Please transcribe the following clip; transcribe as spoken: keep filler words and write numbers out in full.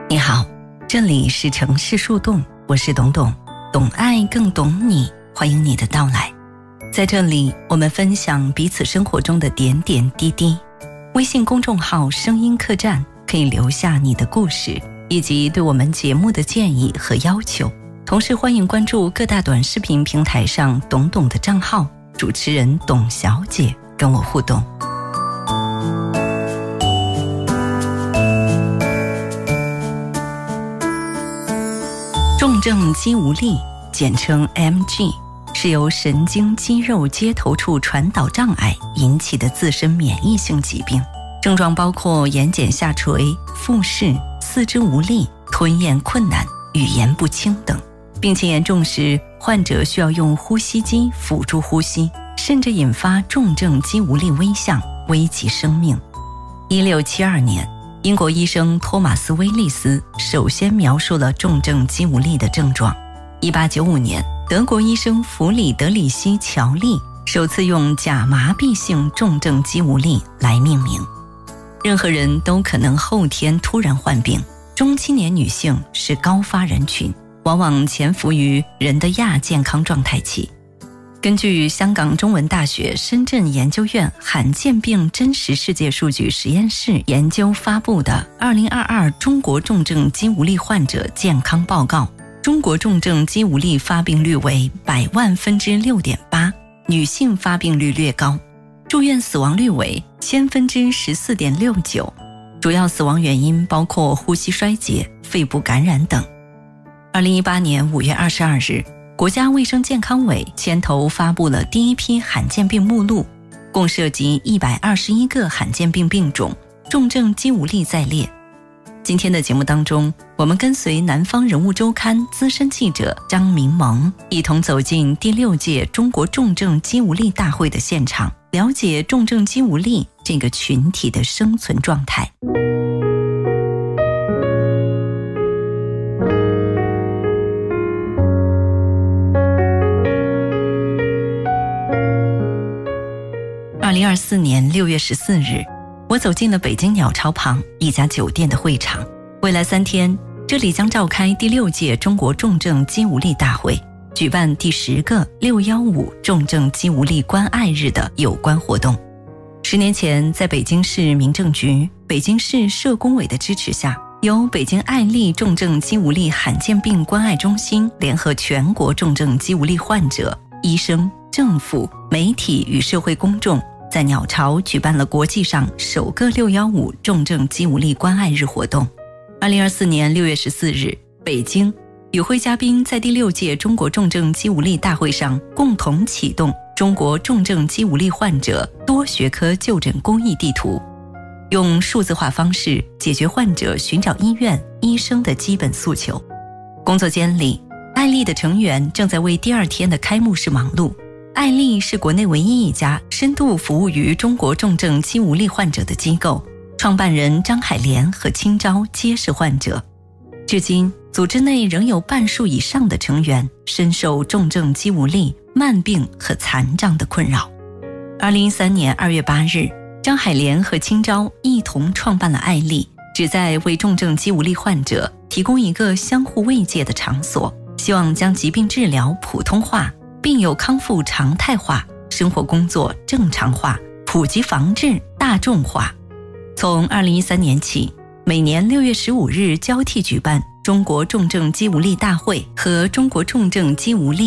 你好，这里是城市树洞，我是董董，懂爱更懂你，欢迎你的到来。在这里，我们分享彼此生活中的点点滴滴。微信公众号声音客栈可以留下你的故事，以及对我们节目的建议和要求。同时欢迎关注各大短视频平台上董董的账号，主持人董小姐跟我互动。重症肌无力，简称 M G， 是由神经肌肉接头处传导障碍引起的自身免疫性疾病，症状包括眼睑下垂、复视、四肢无力、吞咽困难、语言不清等。病情严重时，患者需要用呼吸机辅助呼吸，甚至引发重症肌无力危象，危及生命。一六七二年，英国医生托马斯·威利斯首先描述了重症肌无力的症状。一八九五年，德国医生弗里德里希·乔利首次用假麻痹性重症肌无力来命名。任何人都可能后天突然患病，中青年女性是高发人群，往往潜伏于人的亚健康状态期。根据香港中文大学深圳研究院罕见病真实世界数据实验室研究发布的二零二二中国重症肌无力患者健康报告，中国重症肌无力发病率为百万分之 六点八， 女性发病率略高，住院死亡率为千分之十四点六九，主要死亡原因包括呼吸衰竭、肺部感染等。二零一八年五月二十二日，国家卫生健康委牵头发布了第一批罕见病目录，共涉及一百二十一个罕见病病种，重症肌无力在列。今天的节目当中，我们跟随南方人物周刊资深记者张明萌，一同走进第六届中国重症肌无力大会的现场，了解重症肌无力这个群体的生存状态。二零二四年六月十四日，我走进了北京鸟巢旁一家酒店的会场。未来三天，这里将召开第六届中国重症肌无力大会，举办第十个六一五重症肌无力关爱日的有关活动。十年前，在北京市民政局、北京市社工委的支持下，由北京爱丽重症肌无力罕见病关爱中心联合全国重症肌无力患者、医生、政府、媒体与社会公众，在鸟巢举办了国际上首个六一五重症肌无力关爱日活动。二零二四年六月十四日，北京与会嘉宾在第六届中国重症肌无力大会上共同启动中国重症肌无力患者多学科就诊公益地图，用数字化方式解决患者寻找医院、医生的基本诉求。工作间里，爱丽的成员正在为第二天的开幕式忙碌。爱丽是国内唯一一家深度服务于中国重症肌无力患者的机构，创办人张海莲和清钊皆是患者。至今，组织内仍有半数以上的成员深受重症肌无力、慢病和残障的困扰。二零一三年二月八日，张海莲和清钊一同创办了爱丽，旨在为重症肌无力患者提供一个相互慰藉的场所，希望将疾病治疗普通化，病友康复常态化，生活工作正常化，普及防治大众化。从二零一三年起，每年六月十五日交替举办中国重症肌无力大会和中国重症肌无力